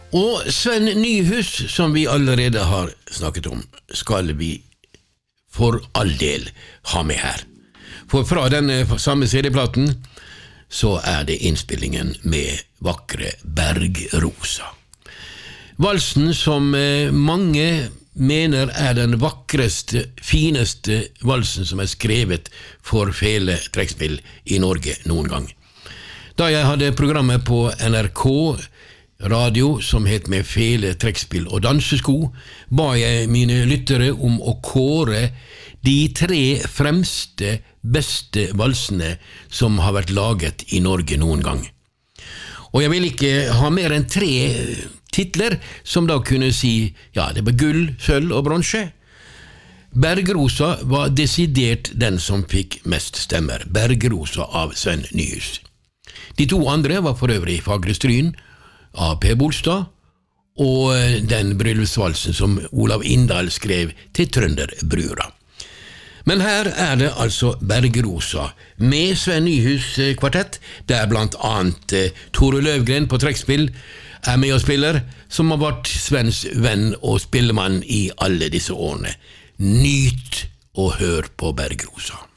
Og Sven Nyhus, som vi allerede har snakket om, skal vi for all del ha med her. For fra denne samme CD-platen så det innspillingen med vakre Bergrosa. Valsen som mange mener den vakreste, fineste valsen som skrevet for fele trekkspill i Norge noen gang. Da jeg hadde programmet på NRK radio som het Med fele trekkspill og dansesko, ba jeg mine lyttere om å kåre de 3 fremste, beste valsene som har vært laget i Norge noen gang. Og jeg vil ikke ha mer enn 3 titler som da kunne si, ja, det var gull, sølv og bronse. Bergrosa var desidert den som fikk mest stemmer. Bergrosa av Sven Nyhus. De 2 andre var for øvrig Fagre Stryn av P. Bolstad, og den bryllupsvalsen som Olav Indahl skrev til Trønderbrura. Men her det altså Bergrosa med Sven Nyhus kvartett, der blant annet Tore Løvgren på trekkspill med og spiller, som har vært Svens venn og spillemann i alle disse årene. Nyt og hør på Bergrosa.